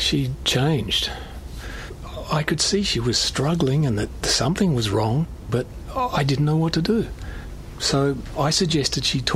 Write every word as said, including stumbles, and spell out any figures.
She changed. I could see she was struggling and that something was wrong, but I didn't know what to do. So I suggested she talk